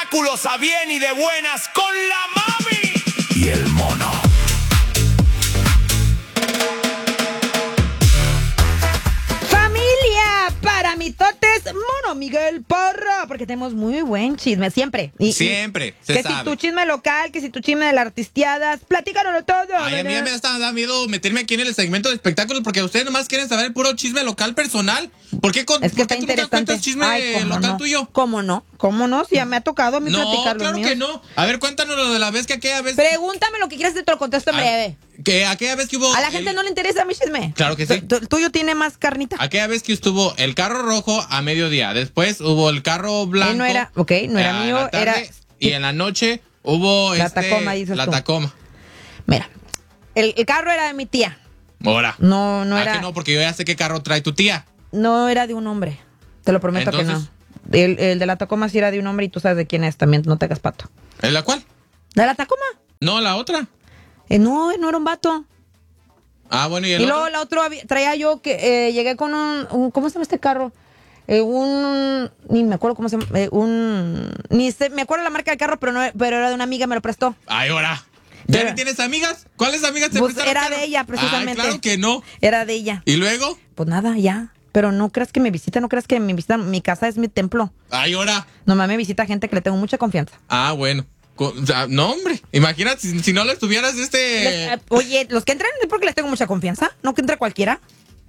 espectáculos a bien y de buenas con la mami y el mono. Familia, para mitotes, Mono Miguel Parra, porque tenemos muy buen chisme, siempre. Siempre, se que sabe. si tu chisme local, que si tu chisme de las artisteadas, platícanos todo. Ay, a mí me da miedo meterme aquí en el segmento de espectáculos porque ustedes nomás quieren saber el puro chisme local personal. ¿Por qué, Es que ¿por qué tú nunca cuentas chisme local tuyo? ¿Cómo no? ¿Cómo no? Si ya me ha tocado a mí platicar los claro míos. que no. A ver, cuéntanos lo de la vez que aquella vez... Pregúntame lo que quieras y te lo contesto en breve. Que aquella vez que hubo... A la gente no le interesa mi chisme. Claro que sí. El tuyo tiene más carnita. Aquella vez que estuvo el carro rojo a mediodía. Después hubo el carro blanco. No era mío, tarde, era... Y en la noche hubo La Tacoma, dices la tú. Tacoma. Mira, el carro era de mi tía. Ahora. No era... que no, porque yo ya sé qué carro trae tu tía. No era de un hombre. Te lo prometo. Entonces, que no. El de la Tacoma sí era de un hombre y tú sabes de quién es también, no te hagas pato. ¿En la cual? ¿De la Tacoma? No, la otra. No era un vato. Ah, bueno, Y luego la otra traía yo que llegué con un ¿cómo se llama este carro? Ni me acuerdo cómo se llama, me acuerdo la marca del carro, pero era de una amiga, me lo prestó. Ay, ahora. ¿Ya Pero- no tienes amigas? ¿Cuáles amigas te Pues prestaron era carro? de ella, precisamente. Ay, claro que no. Era de ella. ¿Y luego? Pues nada, ya. Pero no creas que me visita, no creas que me visita. Mi casa es mi templo. Ay, ahora. Nomás me visita gente que le tengo mucha confianza. Ah, bueno. No, hombre. Imagínate si no lo estuvieras Oye, los que entran es porque les tengo mucha confianza. No que entre cualquiera.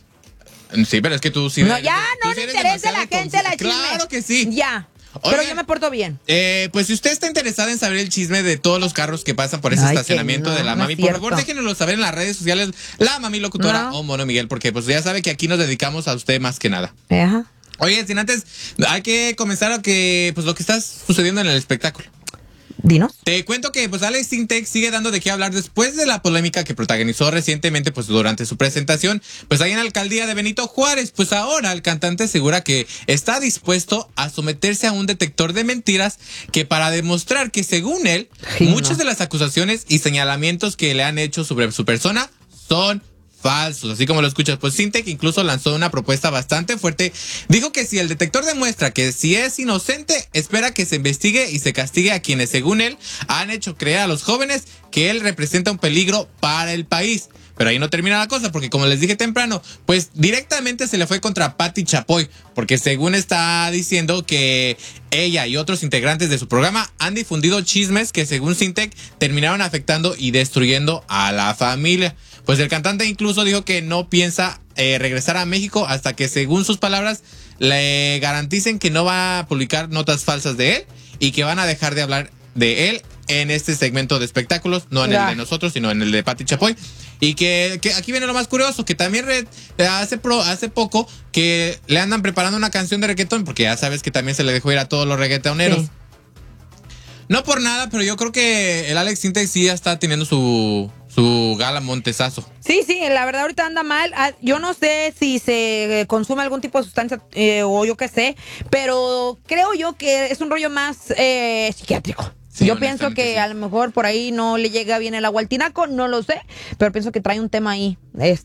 Sí, pero es que tú sí. No, ya tú no sí le eres interesa a la demasiado gente la chisme. Claro que sí. Ya. Oigan, Pero yo me porto bien. Pues si usted está interesada en saber el chisme de todos los carros que pasan por ese Ay, estacionamiento que no, de la no mami, es por favor cierto. déjenoslo saber en las redes sociales, la mami locutora No. o Mono Miguel, porque pues ya sabe que aquí nos dedicamos a usted más que nada. Ajá. Oye, sin antes, hay que comenzar a que pues lo que está sucediendo en el espectáculo. Dinos. Te cuento que pues Alex Sintek sigue dando de qué hablar después de la polémica que protagonizó recientemente pues durante su presentación pues ahí en la alcaldía de Benito Juárez. Pues ahora el cantante asegura que está dispuesto a someterse a un detector de mentiras que para demostrar que según él Sí, muchas no. de las acusaciones y señalamientos que le han hecho sobre su persona son falsos, así como lo escuchas. Pues Sintek incluso lanzó una propuesta bastante fuerte. Dijo que si el detector demuestra que si es inocente, espera que se investigue y se castigue a quienes, según él, han hecho creer a los jóvenes que él representa un peligro para el país. Pero ahí no termina la cosa, porque como les dije temprano, pues directamente se le fue contra Pati Chapoy, porque según está diciendo que ella y otros integrantes de su programa han difundido chismes que según Sintek terminaron afectando y destruyendo a la familia. Pues el cantante incluso dijo que no piensa regresar a México hasta que, según sus palabras, le garanticen que no va a publicar notas falsas de él y que van a dejar de hablar de él en este segmento de espectáculos, no en el de nosotros, sino en el de Pati Chapoy. Y que aquí viene lo más curioso, que también hace poco que le andan preparando una canción de reggaetón, porque ya sabes que también se le dejó ir a todos los reggaetoneros. Sí. No por nada, pero yo creo que el Alex Sintek sí ya está teniendo su gala montesazo. Sí, la verdad ahorita anda mal. Yo no sé si se consume algún tipo de sustancia o yo qué sé, pero creo yo que es un rollo más psiquiátrico. Sí, Yo pienso que sí. a lo mejor por ahí no le llega bien el agua al tinaco, no lo sé, pero pienso que trae un tema ahí,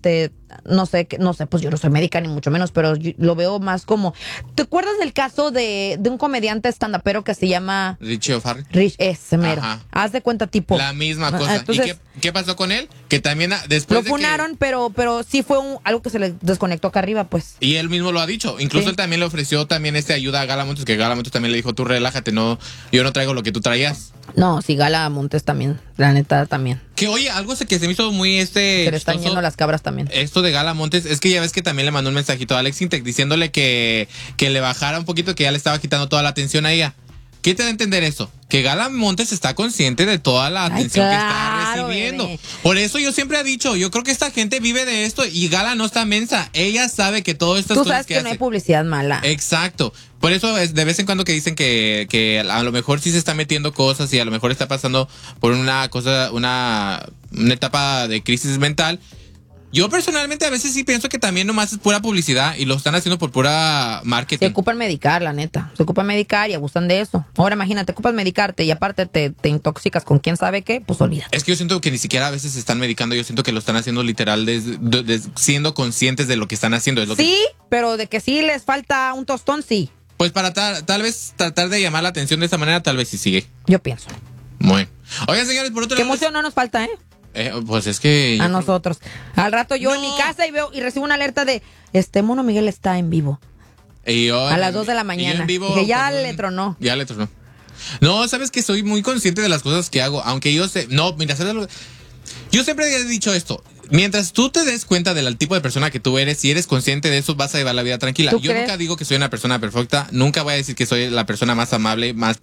no sé, pues yo no soy médica ni mucho menos, pero yo lo veo más como, ¿te acuerdas del caso de un comediante estandapero que se llama Richie O'Farrell. Rich, ese mero? Ajá. Haz de cuenta tipo. La misma cosa. Entonces, ¿Y qué pasó con él? Que también después lo de funaron, pero sí fue algo que se le desconectó acá arriba, pues. Y él mismo lo ha dicho. Incluso Sí. él también le ofreció también ayuda a Gala Montes, que Gala Montes también le dijo, tú relájate, no, yo no traigo lo que tú traías. No, sí, Gala Montes también, la neta también. Que oye, algo que se me hizo muy Se le están chistoso, yendo las cabras también. esto de Gala Montes, es que ya ves que también le mandó un mensajito a Alex Sintek diciéndole que le bajara un poquito, que ya le estaba quitando toda la atención a ella. ¿Qué te da a entender eso? Que Gala Montes está consciente de toda la atención que está claro, recibiendo. bebé. Por eso yo siempre he dicho, yo creo que esta gente vive de esto y Gala no está mensa. Ella sabe que todas estas Tú cosas sabes que no hay hace. publicidad mala. Exacto. Por eso es de vez en cuando que dicen que a lo mejor sí se está metiendo cosas y a lo mejor está pasando por una etapa de crisis mental. Yo personalmente a veces sí pienso que también nomás es pura publicidad y lo están haciendo por pura Se marketing. ocupan medicar, la neta. Se ocupan medicar y abusan de eso. Ahora imagínate, ocupas medicarte y aparte te intoxicas con quién sabe qué, pues olvídate. Es que yo siento que ni siquiera a veces se están medicando, yo siento que lo están haciendo literal siendo conscientes de lo que están haciendo. Es lo Sí, pero de que sí les falta un tostón, sí. Pues para tal vez tratar de llamar la atención de esta manera, tal vez sí sigue. Yo pienso. Bueno. Oigan, señores, por otro Que lado. emoción no nos falta, ¿eh? Pues es que. A nosotros. Al rato yo No. en mi casa y recibo una alerta de Mono Miguel está en vivo. A las 2 de la y yo mañana. en vivo Dije, ya con le tronó. Ya le tronó. No, sabes que soy muy consciente de las cosas que hago. Aunque yo sé. No, mira, ¿sabes lo? Yo siempre he dicho esto. Mientras tú te des cuenta del tipo de persona que tú eres y eres consciente de eso, vas a llevar la vida tranquila. ¿Tú Yo crees? nunca digo que soy una persona perfecta. Nunca voy a decir que soy la persona más amable, más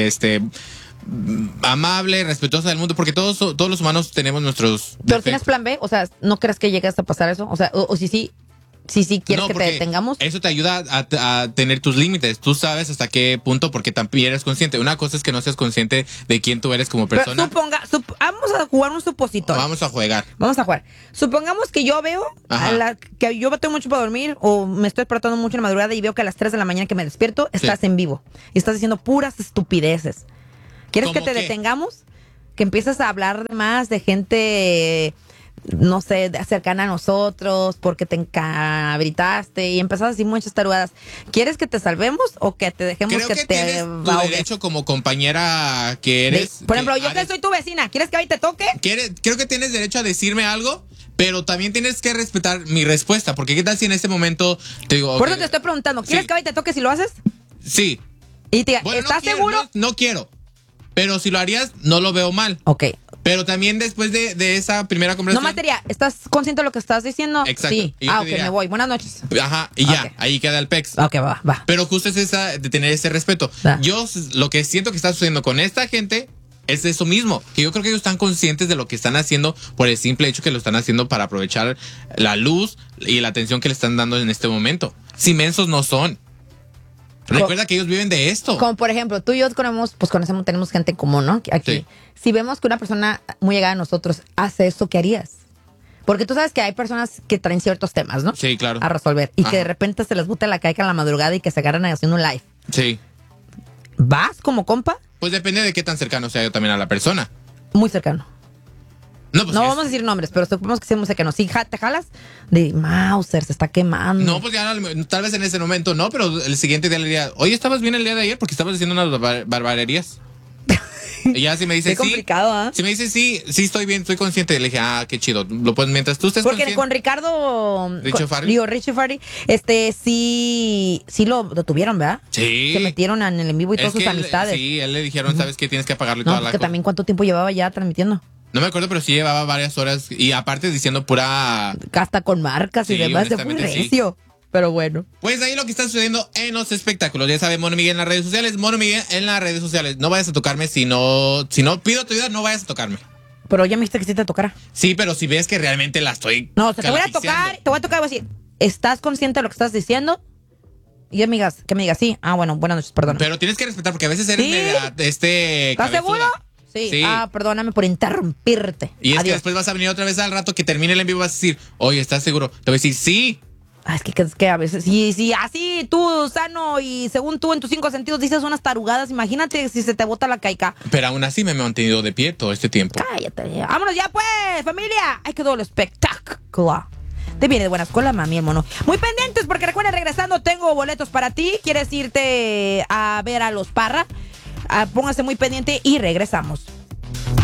amable, respetuosa del mundo, porque todos los humanos tenemos nuestros Pero tienes defectos. plan B, o sea, ¿no crees que llegue hasta pasar eso? O sea, o si sí, quieres No, que te porque detengamos. Eso te ayuda a tener tus límites. Tú sabes hasta qué punto, porque también eres consciente. Una cosa es que no seas consciente de quién tú eres como Pero persona. vamos a jugar un supositorio. Vamos a jugar. Vamos a jugar. Supongamos que yo veo Ajá. que yo tengo mucho para dormir o me estoy despertando mucho en la madrugada y veo que a las 3 de la mañana que me despierto estás en vivo y estás diciendo puras estupideces. ¿Quieres que ¿Cómo te qué? detengamos? Que empieces a hablar de más de gente, no sé, cercana a nosotros porque te encabritaste y empezás a decir muchas tarugadas. ¿Quieres que te salvemos o que te dejemos Creo que te tienes tu ahogues? derecho como compañera que eres. Por ejemplo, yo que Ares, soy tu vecina, ¿quieres que hoy te toque? creo que tienes derecho a decirme algo, pero también tienes que respetar mi respuesta. Porque qué tal si en este momento te digo. Por ok, eso te estoy preguntando, ¿quieres sí. que hoy te toque si lo haces? Sí. Y te diga, Bueno, ¿estás no quiero, seguro? No quiero. Pero si lo harías, no lo veo mal. Ok. Pero también después de esa primera No conversación. más sería, ¿estás consciente de lo que estás diciendo? Exacto. Sí. Y yo te Ok, diría- me voy. Buenas noches. Ajá, y ya, Ok. ahí queda el pex. Ok, va. Pero justo es esa de tener ese respeto. Va. Lo que siento que está sucediendo con esta gente es eso mismo, que yo creo que ellos están conscientes de lo que están haciendo por el simple hecho que lo están haciendo para aprovechar la luz y la atención que le están dando en este momento. Si mensos no son. Recuerda que ellos viven de esto. Como por ejemplo, tú y yo tenemos gente en común, ¿no? Aquí. Sí. Si vemos que una persona muy llegada a nosotros hace eso, ¿qué harías? Porque tú sabes que hay personas que traen ciertos temas, ¿no? Sí, claro. A resolver. Y que Ajá. de repente se les bote la caica en la madrugada y que se agarran haciendo un live. Sí. ¿Vas como compa? Pues depende de qué tan cercano sea yo también a la persona. Muy cercano. No, pues No es- vamos a decir nombres, pero supongamos que sea muy cercano. Si te jalas, de Mauser, se está quemando. No, pues ya tal vez en ese momento no, pero el siguiente día le diría, oye, ¿estabas bien el día de ayer? Porque estabas diciendo unas barbarerías. Y ya si me dice Qué complicado, ¿ah? Si me dice sí estoy bien, estoy consciente, le dije, qué chido. Pues mientras tú estés Porque consciente. con Ricardo Richie Farrell. Richie Farrell, sí lo tuvieron, ¿verdad? Sí. Se metieron en el en vivo y Es todas sus que amistades. Sí, él le dijeron, sabes que tienes que apagarle No, toda la porque cosa. también cuánto tiempo llevaba ya transmitiendo. No me acuerdo, pero sí llevaba varias horas y aparte diciendo pura. Hasta con marcas y Sí, demás, se fue honestamente, sí. recio. Pero bueno. Pues ahí lo que está sucediendo en los espectáculos. Ya saben, Mono Miguel en las redes sociales. Mono Miguel en las redes sociales. No vayas a tocarme si no pido tu ayuda, no vayas a tocarme. Pero ya me dijiste que sí te tocara. Sí, pero si ves que realmente la estoy. No, o sea, te voy a calaficeando. tocar y voy a decir, ¿estás consciente de lo que estás diciendo? Y ya que me digas, sí. Ah, bueno, buenas noches, perdón. Pero tienes que respetar porque a veces eres Sí. media, ¿Estás cabezuda. seguro? Sí. Sí. Ah, perdóname por interrumpirte. Y es que Adiós. después vas a venir otra vez al rato que termine el en vivo y vas a decir, oye, ¿estás seguro? Te voy a decir, sí. Ah, es que a veces, sí, así tú, sano, y según tú en tus 5 sentidos dices unas tarugadas, imagínate si se te bota la caica. Pero aún así me he mantenido de pie todo este tiempo. Cállate. Vámonos ya, pues, familia. Ahí quedó el espectáculo. Te viene de buena escuela, mami, el mono. Muy pendientes, porque recuerda, regresando, tengo boletos para ti. ¿Quieres irte a ver a los Parra? Póngase muy pendiente y regresamos.